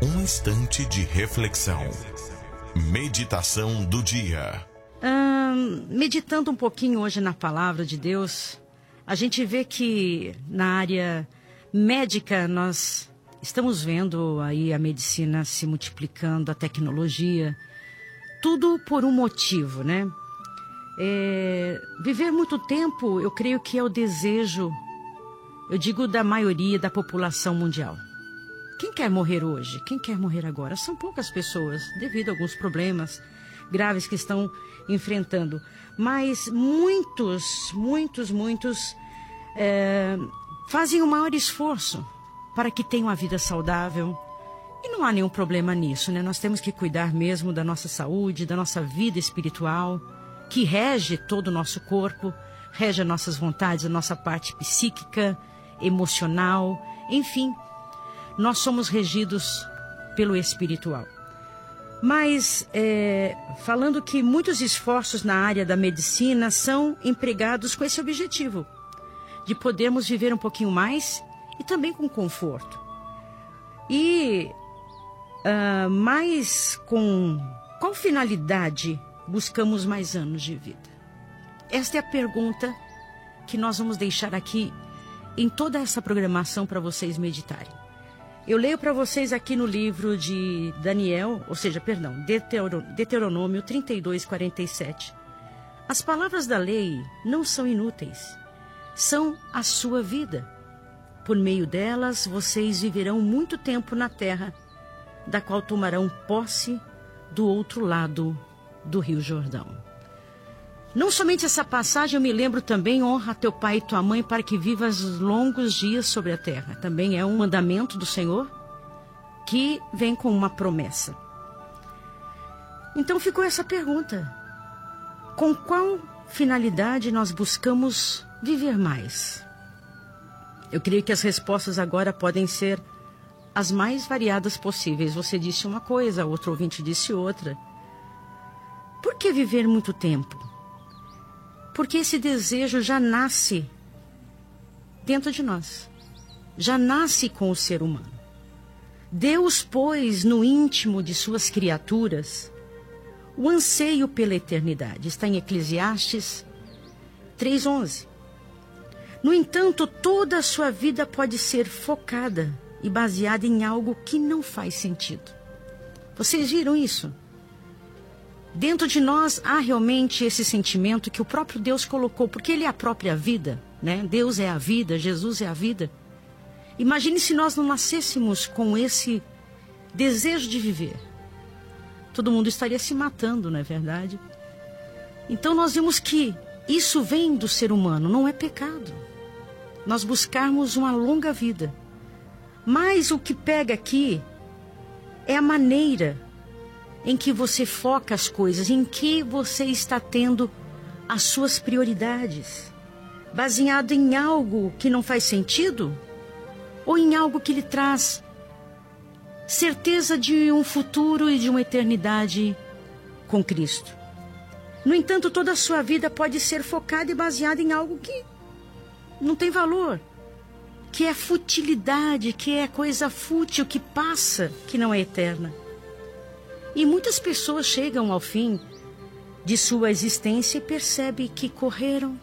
Um instante de reflexão. Meditação do dia. Meditando um pouquinho hoje na palavra de Deus, a gente vê que na área médica nós estamos vendo aí a medicina se multiplicando, a tecnologia, tudo por um motivo, né? Viver muito tempo, eu creio que é o desejo, eu digo, da maioria da população mundial. Quem quer morrer hoje? Quem quer morrer agora? São poucas pessoas, devido a alguns problemas graves que estão enfrentando. Mas muitos fazem o maior esforço para que tenham uma vida saudável. E não há nenhum problema nisso, né? Nós temos que cuidar mesmo da nossa saúde, da nossa vida espiritual, que rege todo o nosso corpo, rege as nossas vontades, a nossa parte psíquica, emocional, enfim. Nós somos regidos pelo espiritual. Mas, falando que muitos esforços na área da medicina são empregados com esse objetivo, de podermos viver um pouquinho mais e também com conforto. Mas com qual finalidade buscamos mais anos de vida? Esta é a pergunta que nós vamos deixar aqui em toda essa programação para vocês meditarem. Eu leio para vocês aqui no livro de Deuteronômio 32:47. As palavras da lei não são inúteis, são a sua vida. Por meio delas, vocês viverão muito tempo na terra, da qual tomarão posse do outro lado do Rio Jordão. Não somente essa passagem, eu me lembro também: honra teu pai e tua mãe para que vivas longos dias sobre a terra. Também é um mandamento do Senhor que vem com uma promessa. Então ficou essa pergunta: com qual finalidade nós buscamos viver mais? Eu creio que as respostas agora podem ser as mais variadas possíveis. Você disse uma coisa, outro ouvinte disse outra. Por que viver muito tempo? Porque esse desejo já nasce dentro de nós. Já nasce com o ser humano. Deus pôs no íntimo de suas criaturas o anseio pela eternidade. Está em Eclesiastes 3:11. No entanto, toda a sua vida pode ser focada e baseada em algo que não faz sentido. Vocês viram isso? Dentro de nós há realmente esse sentimento que o próprio Deus colocou, porque Ele é a própria vida, né? Deus é a vida, Jesus é a vida. Imagine se nós não nascêssemos com esse desejo de viver. Todo mundo estaria se matando, não é verdade? Então nós vemos que isso vem do ser humano, não é pecado. Nós buscarmos uma longa vida. Mas o que pega aqui é a maneira em que você foca as coisas, em que você está tendo as suas prioridades, baseado em algo que não faz sentido ou em algo que lhe traz certeza de um futuro e de uma eternidade com Cristo. No entanto, toda a sua vida pode ser focada e baseada em algo que não tem valor, que é futilidade, que é coisa fútil, que passa, que não é eterna. E muitas pessoas chegam ao fim de sua existência e percebem que correram,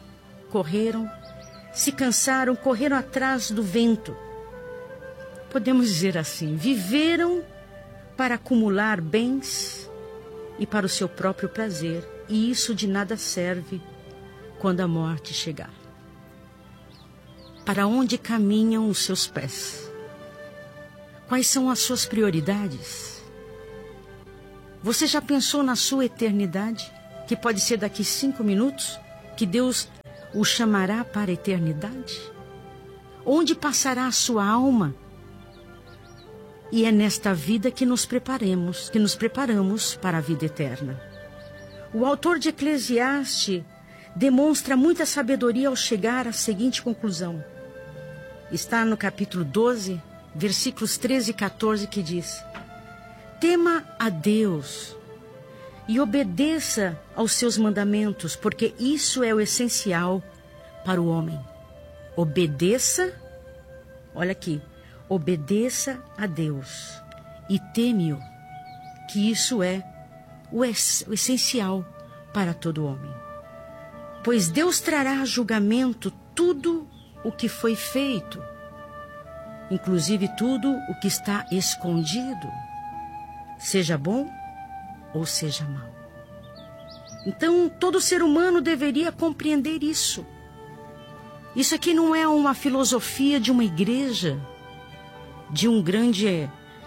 se cansaram, correram atrás do vento. Podemos dizer assim, viveram para acumular bens e para o seu próprio prazer, e isso de nada serve quando a morte chegar. Para onde caminham os seus pés? Quais são as suas prioridades? Você já pensou na sua eternidade? Que pode ser daqui 5 minutos? Que Deus o chamará para a eternidade? Onde passará a sua alma? E é nesta vida que nos preparamos para a vida eterna. O autor de Eclesiastes demonstra muita sabedoria ao chegar à seguinte conclusão. Está no capítulo 12, versículos 13 e 14, que diz: tema a Deus e obedeça aos seus mandamentos, porque isso é o essencial para o homem. Obedeça, olha aqui, obedeça a Deus e teme-o, que isso é o essencial para todo homem. Pois Deus trará a julgamento tudo o que foi feito, inclusive tudo o que está escondido, seja bom ou seja mau. Então, todo ser humano deveria compreender isso. Isso aqui não é uma filosofia de uma igreja, de um grande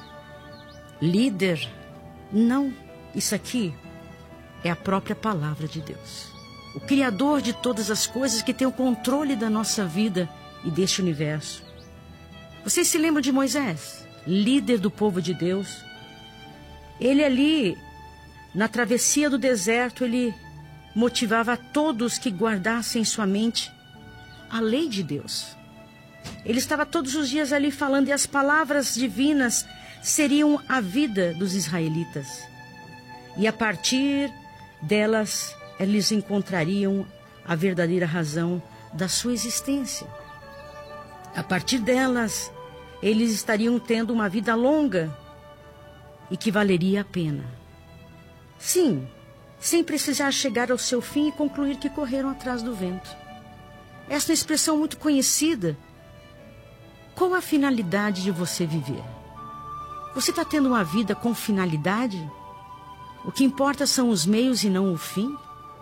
líder. Não, isso aqui é a própria palavra de Deus. O Criador de todas as coisas, que tem o controle da nossa vida e deste universo. Vocês se lembram de Moisés, líder do povo de Deus? Ele ali, na travessia do deserto, ele motivava a todos que guardassem em sua mente a lei de Deus. Ele estava todos os dias ali falando, e as palavras divinas seriam a vida dos israelitas. E a partir delas, eles encontrariam a verdadeira razão da sua existência. A partir delas, eles estariam tendo uma vida longa e que valeria a pena. Sim, sem precisar chegar ao seu fim e concluir que correram atrás do vento. Essa é uma expressão muito conhecida. Qual a finalidade de você viver? Você está tendo uma vida com finalidade? O que importa são os meios e não o fim?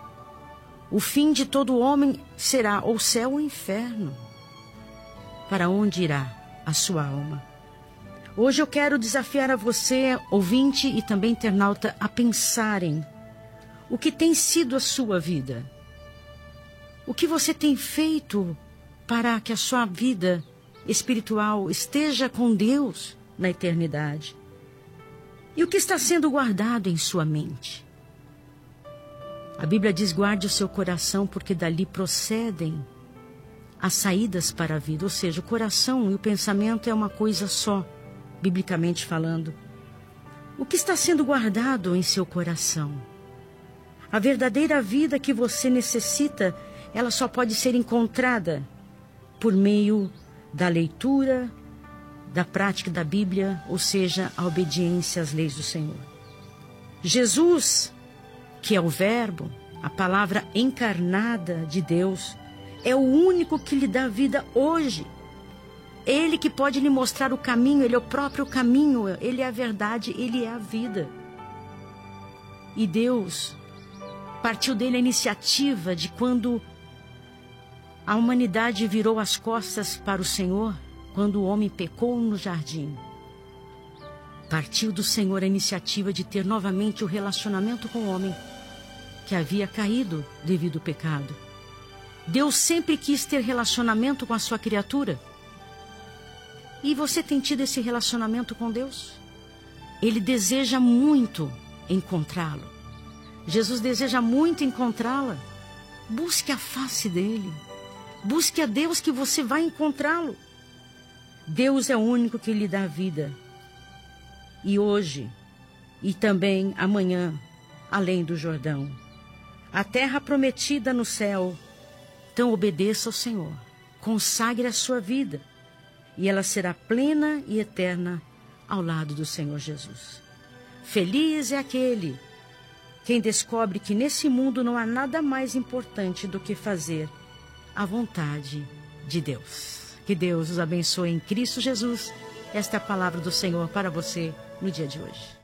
O fim de todo homem será ou céu ou inferno. Para onde irá a sua alma? Hoje eu quero desafiar a você, ouvinte e também internauta, a pensarem o que tem sido a sua vida. O que você tem feito para que a sua vida espiritual esteja com Deus na eternidade? E o que está sendo guardado em sua mente? A Bíblia diz: guarde o seu coração, porque dali procedem as saídas para a vida. Ou seja, o coração e o pensamento é uma coisa só, biblicamente falando. O que está sendo guardado em seu coração? A verdadeira vida que você necessita, ela só pode ser encontrada por meio da leitura, da prática da Bíblia, ou seja, a obediência às leis do Senhor. Jesus, que é o Verbo, a palavra encarnada de Deus, é o único que lhe dá vida hoje. Ele que pode lhe mostrar o caminho, ele é o próprio caminho, ele é a verdade, ele é a vida. E Deus partiu dele a iniciativa de quando a humanidade virou as costas para o Senhor, quando o homem pecou no jardim. Partiu do Senhor a iniciativa de ter novamente o relacionamento com o homem que havia caído devido ao pecado. Deus sempre quis ter relacionamento com a sua criatura. E você tem tido esse relacionamento com Deus? Ele deseja muito encontrá-lo. Jesus deseja muito encontrá-la. Busque a face dele. Busque a Deus, que você vai encontrá-lo. Deus é o único que lhe dá vida. E hoje, e também amanhã, além do Jordão, a terra prometida no céu. Então obedeça ao Senhor. Consagre a sua vida. E ela será plena e eterna ao lado do Senhor Jesus. Feliz é aquele quem descobre que nesse mundo não há nada mais importante do que fazer a vontade de Deus. Que Deus os abençoe em Cristo Jesus. Esta é a palavra do Senhor para você no dia de hoje.